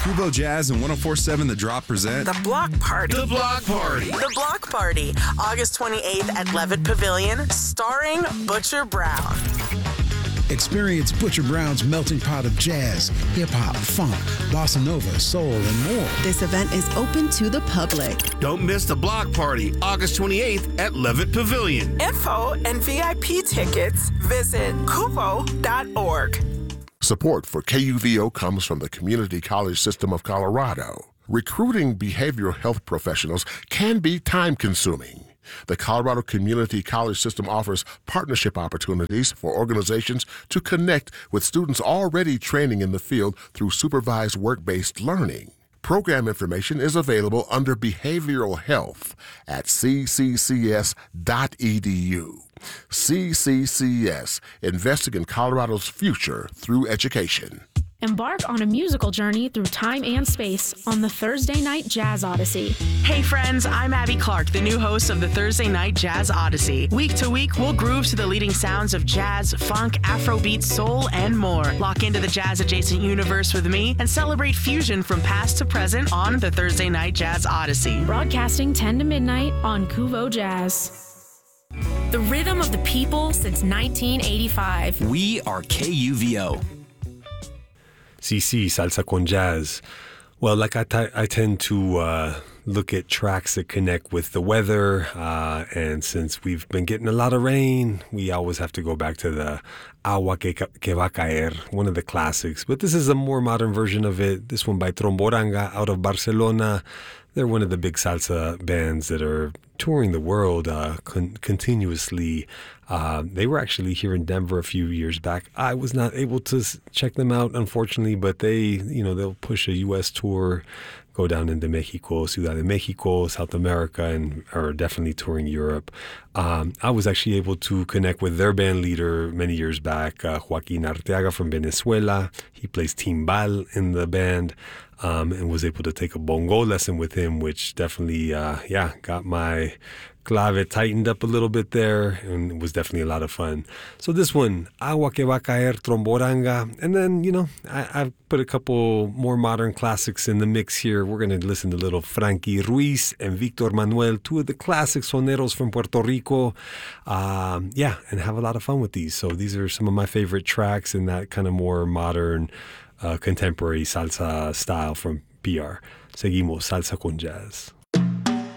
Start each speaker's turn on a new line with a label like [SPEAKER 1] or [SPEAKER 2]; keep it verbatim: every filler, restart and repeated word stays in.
[SPEAKER 1] Kubo Jazz and one oh four point seven The Drop present
[SPEAKER 2] The Block Party.
[SPEAKER 1] The Block Party.
[SPEAKER 2] The Block Party, August twenty-eighth at Levitt Pavilion, starring Butcher Brown.
[SPEAKER 3] Experience Butcher Brown's melting pot of jazz, hip-hop, funk, bossa nova, soul, and more.
[SPEAKER 4] This event is open to the public.
[SPEAKER 5] Don't miss the Block Party, August twenty-eighth at Levitt Pavilion.
[SPEAKER 2] Info and V I P tickets, visit kuvo dot org.
[SPEAKER 6] Support for K U V O comes from the Community College System of Colorado. Recruiting behavioral health professionals can be time-consuming. The Colorado Community College System offers partnership opportunities for organizations to connect with students already training in the field through supervised work-based learning. Program information is available under Behavioral Health at c c c s dot e d u. C C C S, investing in Colorado's future through education.
[SPEAKER 7] Embark on a musical journey through time and space on the Thursday Night Jazz Odyssey.
[SPEAKER 2] Hey friends, I'm Abby Clark, the new host of the Thursday Night Jazz Odyssey. Week to week, we'll groove to the leading sounds of jazz, funk, Afrobeat, soul, and more. Lock into the jazz-adjacent universe with me and celebrate fusion from past to present on the Thursday Night Jazz Odyssey.
[SPEAKER 7] Broadcasting ten to midnight on Kuvo Jazz. The rhythm of the people since nineteen eighty-five.
[SPEAKER 8] We are K U V O.
[SPEAKER 9] C C, Salsa con Jazz. Well, like I, t- I tend to uh, look at tracks that connect with the weather, uh, and since we've been getting a lot of rain, we always have to go back to the Agua que, que va a caer, one of the classics. But this is a more modern version of it. This one by Tromboranga out of Barcelona. They're one of the big salsa bands that are touring the world uh, con- continuously. Uh, they were actually here in Denver a few years back. I was not able to s- check them out, unfortunately, but they, you know, they'll push a U S tour, go down into Mexico, Ciudad de Mexico, South America, and are definitely touring Europe. Um, I was actually able to connect with their band leader many years back, uh, Joaquin Arteaga from Venezuela. He plays timbal in the band. Um, and was able to take a bongo lesson with him, which definitely, uh, yeah, got my clave tightened up a little bit there, and it was definitely a lot of fun. So this one, Agua que va a caer, Tromboranga, and then, you know, I, I've put a couple more modern classics in the mix here. We're going to listen to little Frankie Ruiz and Victor Manuel, two of the classic soneros from Puerto Rico. Um, yeah, and have a lot of fun with these. So these are some of my favorite tracks in that kind of more modern, Uh, contemporary salsa style from P R. Seguimos, Salsa con Jazz.